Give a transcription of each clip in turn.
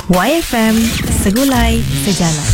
YFM, segulai sejalan.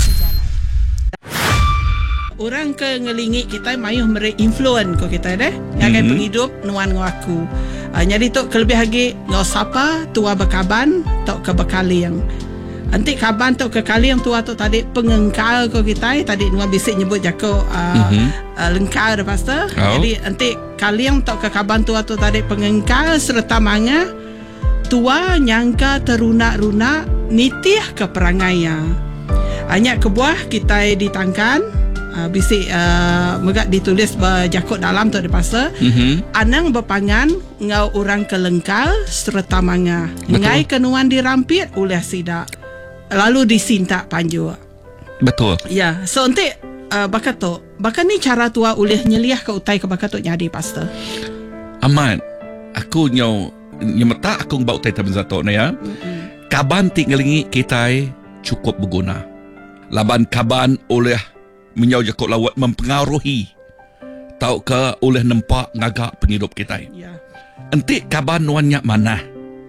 Orang ke ngelingit kita mayuh mere influence ko kita deh. Ngagai penghidup nuan ngaku. Jadi tok kelebih lagi ngau sapa tua bekaban tok ke bekaliang. Nanti kaban tok ke kaliang tua tok tadi pengengkal ko kita tadi nuan bisik nyebut jako lengkal dah pastor. Jadi nanti kaliang tok ke kaban tua tok tadi pengengkal serta manga tua nyangka teruna-runa nitih ke perangaya. Hanya kebuah kita ditangkan bisik megak ditulis berjakut dalam tu di pasal anang berpangan ngau orang kelengkal serta manga ngai kenuan dirampit oleh sidak lalu disinta panju. Betul. Ya, so nanti bakal ni cara tua oleh nyeliah ke utai ke bakal tu jadi pastor. Aman, aku nyemeta aku bau utai taben zato na ya. Kaban ti ngelingi kita cukup berguna. Laban kaban oleh menyau jakut lawat mempengaruhi tau ke oleh nampak ngagak penghidup kita. Ya. Entik kaban nuannya manah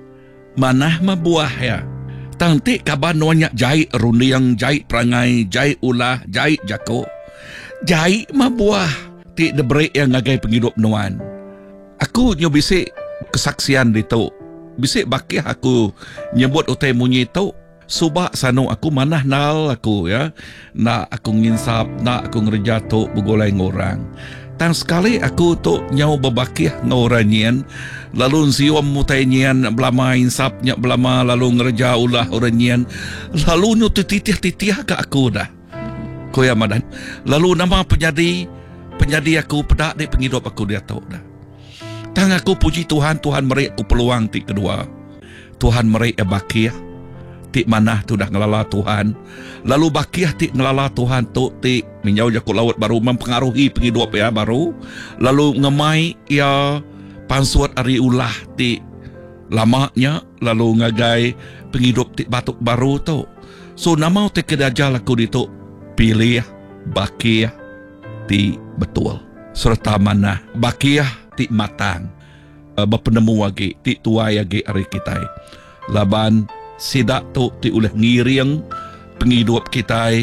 mabuah ya. Tantik kaban nuannya jahit rundiang, jahit perangai, jahit ulah, jahit jakut. Jahit mabuah ti debrek yang ngagai penghidup nuan. Aku bisik kesaksian di tu. Bisik bakih aku nyebut utai munyi tu. Subak sanu aku manah nal aku ya. Nak aku nginsap, nak aku ngerja tu begolai ngorang. Tang sekali aku tu nyau berbakih ngoranyian. Lalu siwam mutainyian belama insapnya belama lalu ngerja ulah oranyian. Lalu nyu titih-titih ke aku dah. Koya madan. Lalu nama penyadi aku pedak di penghidup aku dia tahu dah. Tang aku puji Tuhan merik aku peluang ti kedua. Tuhan merik bakih. Ti manah tu dah ngelala Tuhan. Lalu bakih ti ngelala Tuhan tu ti menyau jakut laut baru mempengaruhi penghidup ya baru. Lalu ngemai ya pansuat ari ulah ti lamanya lalu ngagai penghidup ti batuk baru tu. So nama ti kedajal aku ditu pilih bakih ti betul. Serta manah bakih ti matang. Berpenemu lagi ti tuai lagi ari kita. Laban sidak tu ti oleh ngiriang penghidup kita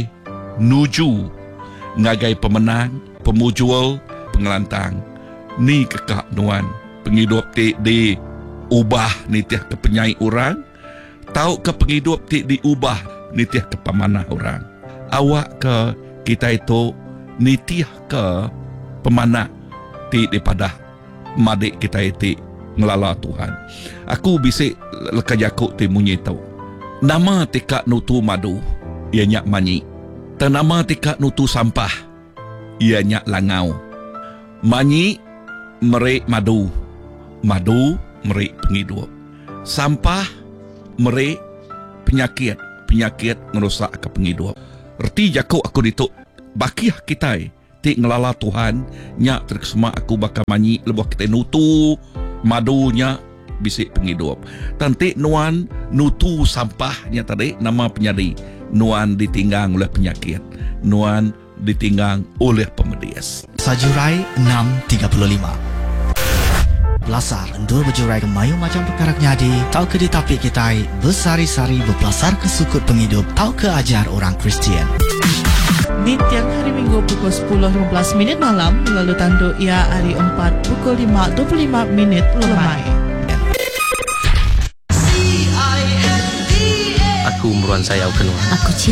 nuju ngagai pemenang, pemujual, pengelantang. Ni kekak nuan penghidup ti diubah nitiah ke penyai orang, tau ke penghidup ti diubah nitiah ke pemanah orang. Awak ke kita itu nitiah ke pemanah ti daripada madik kita itu ngelala Tuhan. Aku bisik lekajaku ti munyi tau. Nama tika nutu madu, ianya manyi. Tanama tika nutu sampah, ianya langau. Manyi merik madu, madu merik penghidup. Sampah merik penyakit, penyakit merosak ke penghidup. Erti jaku aku dituk bakih kita ti ngelala Tuhan nya terkesema aku bakal manyi lebuh kita nutu madunya bisik penghidup. Tanti nuan nutu sampahnya tadi nama penyadi. Nuan ditinggang oleh penyakit. Nuan ditinggang oleh pemedias. Sajurai 6.35. Belasar endur berjurai ke mayu macam perkara nyadi. Tau ke ditapik kita bersari-sari berbelasar ke sukut penghidup. Tau ke ajar orang Kristian. Di tiang hari Minggu pukul 10.15 malam lalu tanduk ia hari 4 pukul 5.25 lemai. Aku meruan saya kenuan. Aku